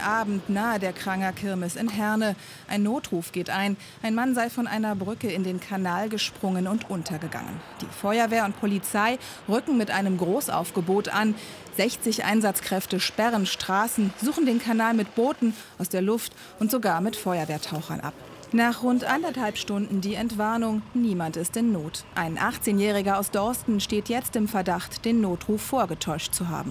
Abend nahe der Kranger Kirmes in Herne. Ein Notruf geht ein. Ein Mann sei von einer Brücke in den Kanal gesprungen und untergegangen. Die Feuerwehr und Polizei rücken mit einem Großaufgebot an. 60 Einsatzkräfte sperren Straßen, suchen den Kanal mit Booten aus der Luft und sogar mit Feuerwehrtauchern ab. Nach rund 1,5 Stunden die Entwarnung, niemand ist in Not. Ein 18-Jähriger aus Dorsten steht jetzt im Verdacht, den Notruf vorgetäuscht zu haben.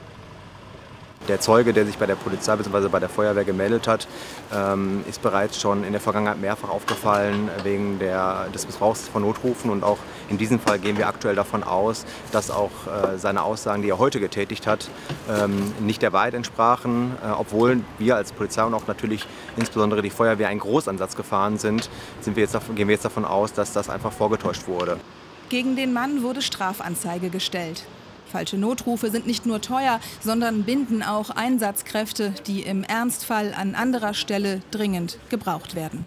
Der Zeuge, der sich bei der Polizei bzw. bei der Feuerwehr gemeldet hat, ist bereits schon in der Vergangenheit mehrfach aufgefallen wegen des Missbrauchs von Notrufen. Und auch in diesem Fall gehen wir aktuell davon aus, dass auch seine Aussagen, die er heute getätigt hat, nicht der Wahrheit entsprachen. Obwohl wir als Polizei und auch natürlich insbesondere die Feuerwehr einen Großansatz gefahren sind, gehen wir jetzt davon aus, dass das einfach vorgetäuscht wurde. Gegen den Mann wurde Strafanzeige gestellt. Falsche Notrufe sind nicht nur teuer, sondern binden auch Einsatzkräfte, die im Ernstfall an anderer Stelle dringend gebraucht werden.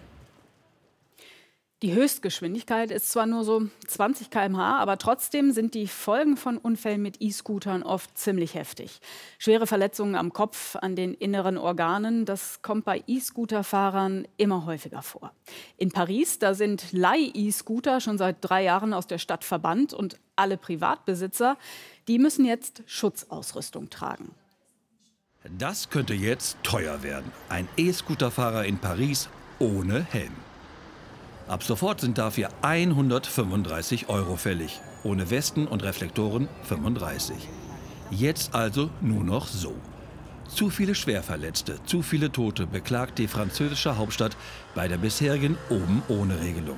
Die Höchstgeschwindigkeit ist zwar nur so 20 km/h, aber trotzdem sind die Folgen von Unfällen mit E-Scootern oft ziemlich heftig. Schwere Verletzungen am Kopf, an den inneren Organen, das kommt bei E-Scooter-Fahrern immer häufiger vor. In Paris, da sind Leih-E-Scooter schon seit 3 Jahren aus der Stadt verbannt und alle Privatbesitzer, die müssen jetzt Schutzausrüstung tragen. Das könnte jetzt teuer werden. Ein E-Scooter-Fahrer in Paris ohne Helm. Ab sofort sind dafür 135 € fällig. Ohne Westen und Reflektoren 35. Jetzt also nur noch so. Zu viele Schwerverletzte, zu viele Tote beklagt die französische Hauptstadt bei der bisherigen Oben-ohne-Regelung.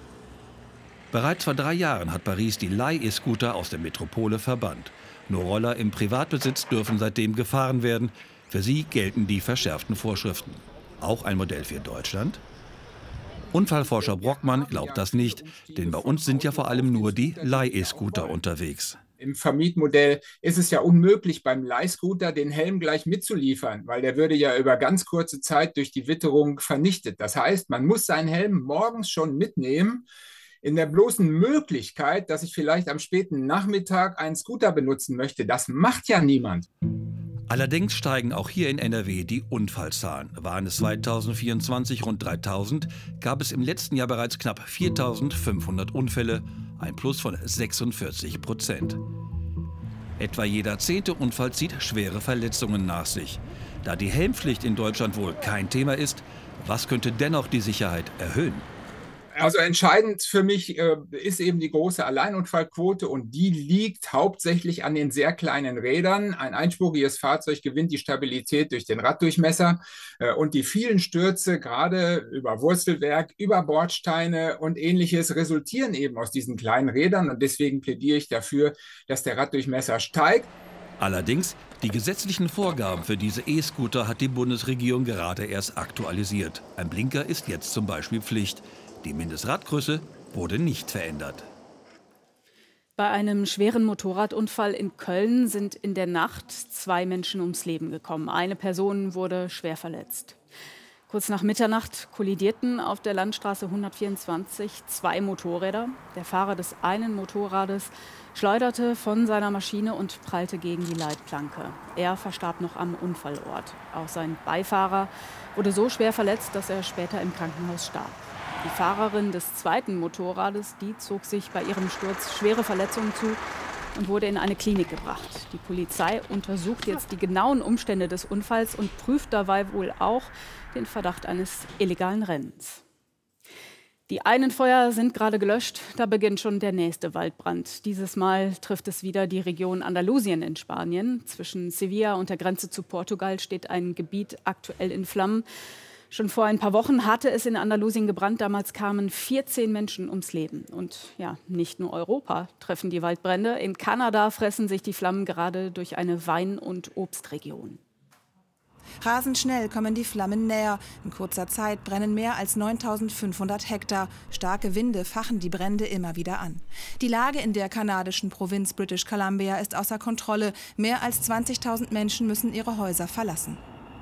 Bereits vor 3 Jahren hat Paris die Leih-E-Scooter aus der Metropole verbannt. Nur Roller im Privatbesitz dürfen seitdem gefahren werden. Für sie gelten die verschärften Vorschriften. Auch ein Modell für Deutschland? Unfallforscher Brockmann glaubt das nicht, denn bei uns sind ja vor allem nur die Leih-E-Scooter unterwegs. Im Vermietmodell ist es ja unmöglich, beim Leihscooter den Helm gleich mitzuliefern, weil der würde ja über ganz kurze Zeit durch die Witterung vernichtet. Das heißt, man muss seinen Helm morgens schon mitnehmen, in der bloßen Möglichkeit, dass ich vielleicht am späten Nachmittag einen Scooter benutzen möchte. Das macht ja niemand. Allerdings steigen auch hier in NRW die Unfallzahlen. Waren es 2024 rund 3000, gab es im letzten Jahr bereits knapp 4500 Unfälle, ein Plus von 46%. Etwa jeder 10. Unfall zieht schwere Verletzungen nach sich. Da die Helmpflicht in Deutschland wohl kein Thema ist, was könnte dennoch die Sicherheit erhöhen? Also entscheidend für mich ist eben die große Alleinunfallquote und die liegt hauptsächlich an den sehr kleinen Rädern. Ein einspuriges Fahrzeug gewinnt die Stabilität durch den Raddurchmesser und die vielen Stürze, gerade über Wurzelwerk, über Bordsteine und Ähnliches, resultieren eben aus diesen kleinen Rädern und deswegen plädiere ich dafür, dass der Raddurchmesser steigt. Allerdings, die gesetzlichen Vorgaben für diese E-Scooter hat die Bundesregierung gerade erst aktualisiert. Ein Blinker ist jetzt zum Beispiel Pflicht. Die Mindestradgröße wurde nicht verändert. Bei einem schweren Motorradunfall in Köln sind in der Nacht 2 Menschen ums Leben gekommen. Eine Person wurde schwer verletzt. Kurz nach Mitternacht kollidierten auf der Landstraße 124 2 Motorräder. Der Fahrer des einen Motorrades schleuderte von seiner Maschine und prallte gegen die Leitplanke. Er verstarb noch am Unfallort. Auch sein Beifahrer wurde so schwer verletzt, dass er später im Krankenhaus starb. Die Fahrerin des zweiten Motorrades, die zog sich bei ihrem Sturz schwere Verletzungen zu und wurde in eine Klinik gebracht. Die Polizei untersucht jetzt die genauen Umstände des Unfalls und prüft dabei wohl auch den Verdacht eines illegalen Rennens. Die einen Feuer sind gerade gelöscht, da beginnt schon der nächste Waldbrand. Dieses Mal trifft es wieder die Region Andalusien in Spanien. Zwischen Sevilla und der Grenze zu Portugal steht ein Gebiet aktuell in Flammen. Schon vor ein paar Wochen hatte es in Andalusien gebrannt. Damals kamen 14 Menschen ums Leben. Und ja, nicht nur Europa treffen die Waldbrände. In Kanada fressen sich die Flammen gerade durch eine Wein- und Obstregion. Rasend schnell kommen die Flammen näher. In kurzer Zeit brennen mehr als 9.500 Hektar. Starke Winde fachen die Brände immer wieder an. Die Lage in der kanadischen Provinz British Columbia ist außer Kontrolle. Mehr als 20.000 Menschen müssen ihre Häuser verlassen.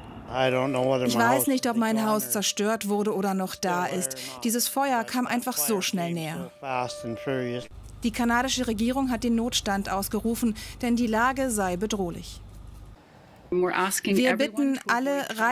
Ich weiß nicht, ob mein Haus zerstört wurde oder noch da ist. Dieses Feuer kam einfach so schnell näher. Die kanadische Regierung hat den Notstand ausgerufen, denn die Lage sei bedrohlich. Wir bitten alle